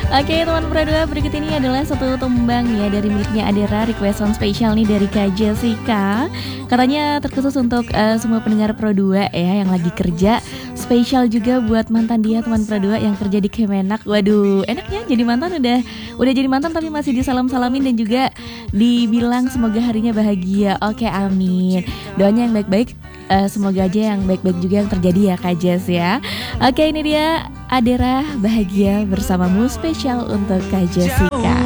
Oke teman Pradua, berikut ini adalah satu tembang ya dari miliknya Adera, requestan spesial nih dari Kak Jessica. Katanya terkhusus untuk semua pendengar Pro2 ya yang lagi kerja. Spesial juga buat mantan dia teman Pro2 yang kerja di Kemenak. Waduh, enak ya jadi mantan, udah jadi mantan tapi masih disalam-salamin dan juga dibilang semoga harinya bahagia. Oke, amin. Doanya yang baik-baik, semoga aja yang baik-baik juga yang terjadi ya Kak Jess ya. Oke, ini dia Adera Bahagia bersamamu spesial untuk Kak Jessica.